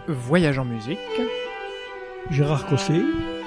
Voyage en musique, Gérard Cosset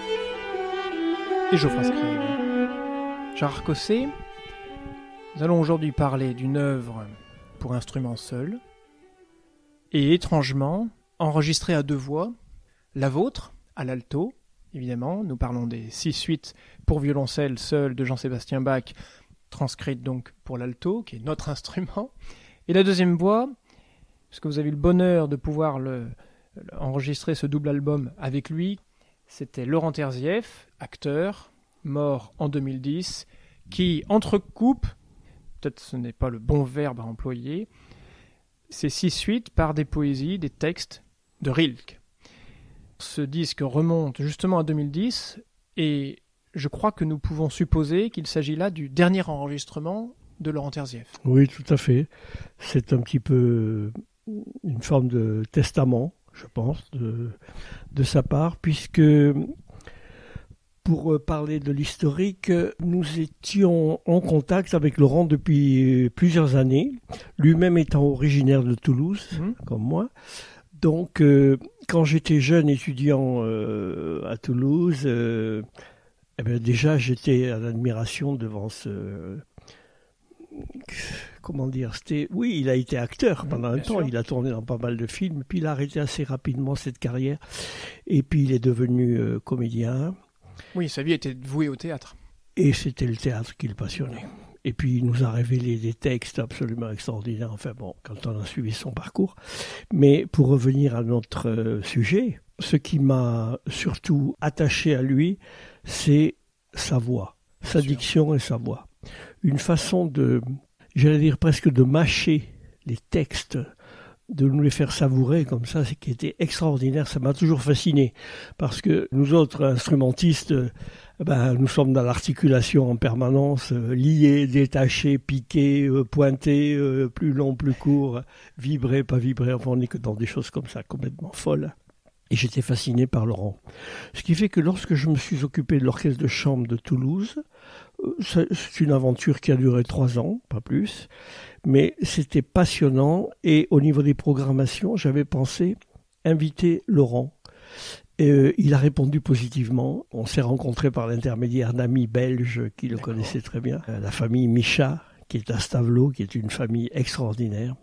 et Geoffroy Scribe. Gérard Cosset, nous allons aujourd'hui parler d'une œuvre pour instrument seul et étrangement enregistrée à deux voix, la vôtre à l'alto, évidemment. Nous parlons des 6 suites pour violoncelle seul de Jean-Sébastien Bach, transcrites donc pour l'alto, qui est notre instrument. Et la deuxième voix, puisque vous avez eu le bonheur de pouvoir enregistrer ce double album avec lui, c'était Laurent Terzieff, acteur, mort en 2010, qui entrecoupe, peut-être ce n'est pas le bon verbe à employer, ces 6 suites par des poésies, des textes de Rilke. Ce disque remonte justement à 2010 et je crois que nous pouvons supposer qu'il s'agit là du dernier enregistrement de Laurent Terzieff. Oui, tout à fait. C'est un petit peu une forme de testament, je pense, de sa part, puisque pour parler de l'historique, nous étions en contact avec Laurent depuis plusieurs années, lui-même étant originaire de Toulouse, comme moi. Donc, quand j'étais jeune étudiant à Toulouse, déjà j'étais en admiration devant ce... Comment dire, oui, il a été acteur pendant un temps, il a tourné dans pas mal de films, puis il a arrêté assez rapidement cette carrière, et puis il est devenu comédien. Oui, sa vie était vouée au théâtre. Et c'était le théâtre qui le passionnait. Et puis il nous a révélé des textes absolument extraordinaires, enfin bon, quand on a suivi son parcours. Mais pour revenir à notre sujet, ce qui m'a surtout attaché à lui, c'est sa voix, sa diction et sa voix. Une façon de, j'allais dire presque de mâcher les textes, de nous les faire savourer comme ça, c'est qui était extraordinaire. Ça m'a toujours fasciné parce que nous autres instrumentistes, nous sommes dans l'articulation en permanence, liés, détachés, piqués, pointés, plus long, plus court, vibrés, pas vibrés. Enfin, on n'est que dans des choses comme ça, complètement folles. Et j'étais fasciné par Laurent. Ce qui fait que lorsque je me suis occupé de l'orchestre de chambre de Toulouse, c'est une aventure qui a duré 3 ans, pas plus, mais c'était passionnant. Et au niveau des programmations, j'avais pensé inviter Laurent. Et, il a répondu positivement. On s'est rencontrés par l'intermédiaire d'amis belges qui le connaissaient très bien. La famille Micha, qui est à Stavelot, qui est une famille extraordinaire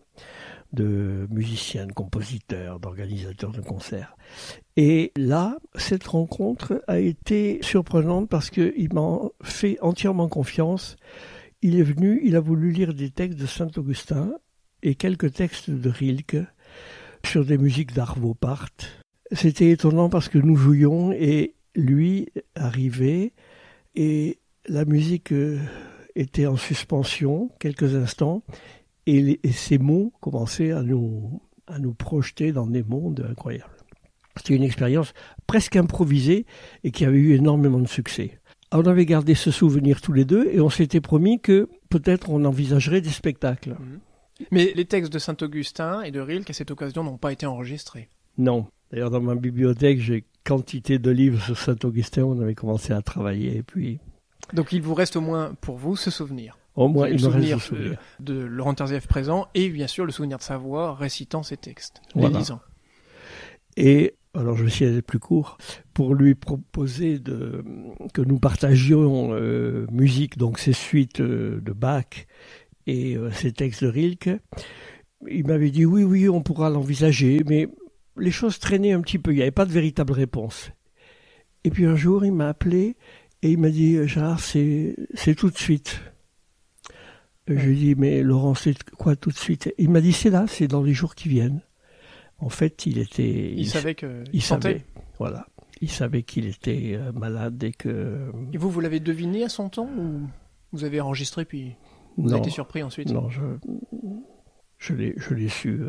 de musiciens, de compositeurs, d'organisateurs de concerts. Et là, cette rencontre a été surprenante parce qu'il m'a fait entièrement confiance. Il est venu, il a voulu lire des textes de Saint-Augustin et quelques textes de Rilke sur des musiques d'Arvo Pärt. C'était étonnant parce que nous jouions et lui arrivait et la musique était en suspension quelques instants. Et ces mots commençaient à nous projeter dans des mondes incroyables. C'était une expérience presque improvisée et qui avait eu énormément de succès. On avait gardé ce souvenir tous les deux et on s'était promis que peut-être on envisagerait des spectacles. Mais les textes de Saint-Augustin et de Rilke à cette occasion n'ont pas été enregistrés. Non. D'ailleurs, dans ma bibliothèque, j'ai quantité de livres sur Saint-Augustin. On avait commencé à travailler et puis... Donc il vous reste au moins pour vous ce souvenir. Au moins, il me reste le ce souvenir de Laurent Terzieff présent et bien sûr le souvenir de sa voix récitant ses textes, voilà. Les lisant. Et alors je vais essayer d'être plus court pour lui proposer que nous partagions musique, donc ces suites de Bach et ces textes de Rilke. Il m'avait dit oui, on pourra l'envisager, mais les choses traînaient un petit peu, il n'y avait pas de véritable réponse. Et puis un jour, il m'a appelé et il m'a dit « Gérard, c'est tout de suite ». Je lui ai dit, mais Laurent, c'est quoi tout de suite? Il m'a dit, c'est là, c'est dans les jours qui viennent. En fait, il savait que... Il savait, voilà. Il savait qu'il était malade et que... Et vous l'avez deviné à son temps ou vous avez enregistré puis vous avez été surpris ensuite? Non, je l'ai su,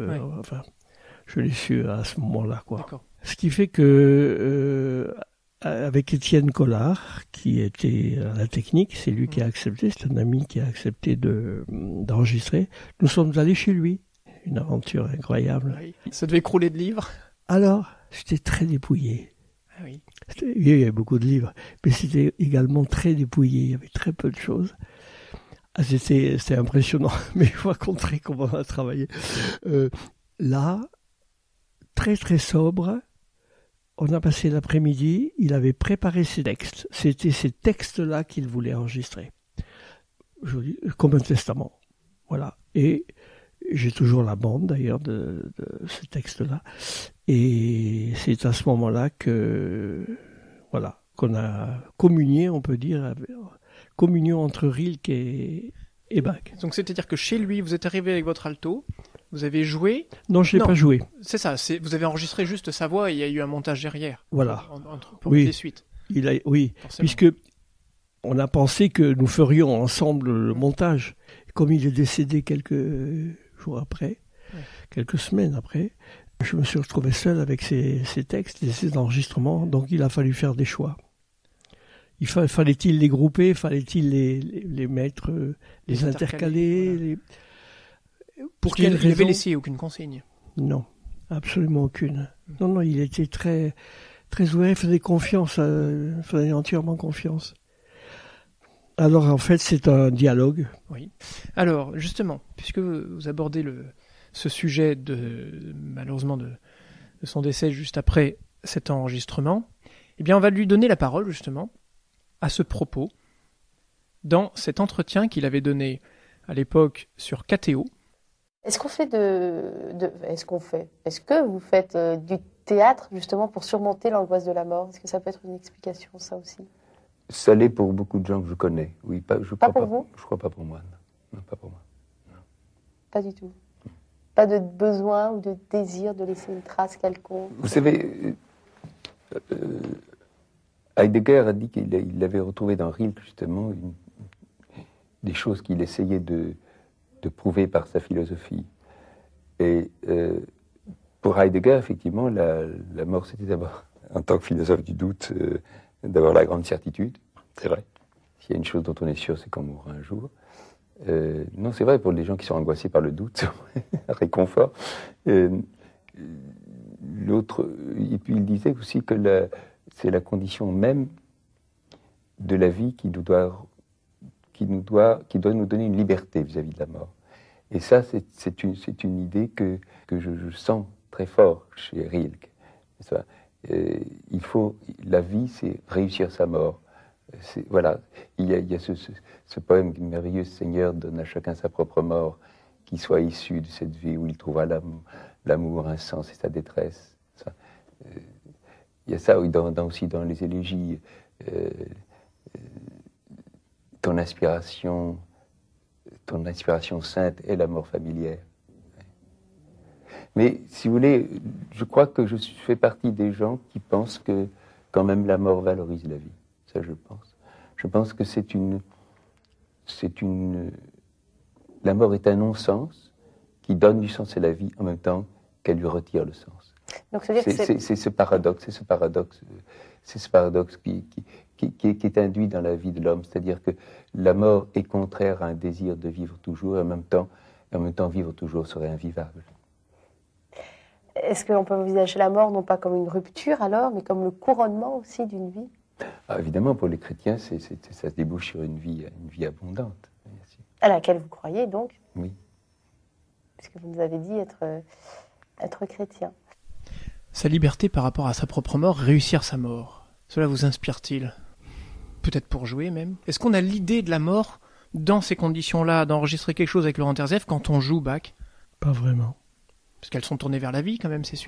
je l'ai su à ce moment-là, quoi. D'accord. Ce qui fait que... avec Étienne Collard, qui était à la technique, c'est lui qui a accepté, c'est un ami qui a accepté d'enregistrer. Nous sommes allés chez lui, une aventure incroyable. Oui. Ça devait crouler de livres. Alors, j'étais très dépouillé. Ah oui. Il y avait beaucoup de livres, mais c'était également très dépouillé, il y avait très peu de choses. C'était impressionnant, mais je vous raconterai comment on a travaillé. Là, très très sobre. On a passé l'après-midi, il avait préparé ses textes. C'était ces textes-là qu'il voulait enregistrer. Je vous dis, comme un testament. Voilà. Et j'ai toujours la bande d'ailleurs de ces textes-là. Et c'est à ce moment-là qu'on a communié, on peut dire, communion entre Rilke et Bach. Donc c'est-à-dire que chez lui, vous êtes arrivé avec votre alto, vous avez joué. Non, je l'ai pas joué. C'est ça, vous avez enregistré juste sa voix et il y a eu un montage derrière. Voilà. Pour les suites. Oui, forcément. Puisque on a pensé que nous ferions ensemble le montage. Comme il est décédé quelques jours après, quelques semaines après, je me suis retrouvé seul avec ces textes et ces enregistrements, donc il a fallu faire des choix. Fallait-il les grouper, fallait-il les mettre, les intercaler voilà. Pour quelle raison ? Il n'avait laissé aucune consigne. Non, absolument aucune. Non, il était très, très ouvert, il faisait confiance, il faisait entièrement confiance. Alors en fait, c'est un dialogue. Oui. Alors justement, puisque vous abordez ce sujet malheureusement de son décès juste après cet enregistrement, eh bien on va lui donner la parole justement à ce propos dans cet entretien qu'il avait donné à l'époque sur KTO. Est-ce que vous faites du théâtre justement pour surmonter l'angoisse de la mort ? Est-ce que ça peut être une explication, ça aussi ? Ça l'est pour beaucoup de gens que je connais. Oui, pas pour vous ? Je crois pas pour moi. Non, pas pour moi. Non. Pas du tout. Pas de besoin ou de désir de laisser une trace quelconque. Vous savez, Heidegger a dit qu'il avait retrouvé dans Rilke justement des choses qu'il essayait de prouver par sa philosophie. Et pour Heidegger, effectivement, la mort, c'était d'abord, en tant que philosophe du doute, d'avoir la grande certitude. C'est vrai. S'il y a une chose dont on est sûr, c'est qu'on mourra un jour. Non, c'est vrai, pour les gens qui sont angoissés par le doute, c'est un réconfort. L'autre, et puis il disait aussi que c'est la condition même de la vie qui doit nous donner une liberté vis-à-vis de la mort. Et ça, c'est une idée que je sens très fort chez Rilke. La vie, c'est réussir sa mort. Voilà, il y a ce poème merveilleux, Seigneur, donne à chacun sa propre mort, qui soit issu de cette vie où il trouvera l'amour, un sens et sa détresse. Il y a ça aussi dans les élégies. Ton inspiration sainte est la mort familière. Mais si vous voulez, je crois que je fais partie des gens qui pensent que quand même la mort valorise la vie. Ça, je pense. Je pense que la mort est un non-sens qui donne du sens à la vie en même temps qu'elle lui retire le sens. Donc, c'est ce paradoxe qui est induit dans la vie de l'homme, c'est-à-dire que la mort est contraire à un désir de vivre toujours, et en même temps vivre toujours serait invivable. Est-ce qu'on peut envisager la mort non pas comme une rupture alors, mais comme le couronnement aussi d'une vie ? Évidemment, pour les chrétiens, ça se débouche sur une vie abondante. Bien sûr. À laquelle vous croyez donc ? Oui. Puisque vous nous avez dit être chrétien. Sa liberté par rapport à sa propre mort, réussir sa mort, cela vous inspire-t-il ? Peut-être pour jouer même ? Est-ce qu'on a l'idée de la mort dans ces conditions-là, d'enregistrer quelque chose avec Laurent Terzieff quand on joue Bach ? Pas vraiment. Parce qu'elles sont tournées vers la vie quand même, ces suites.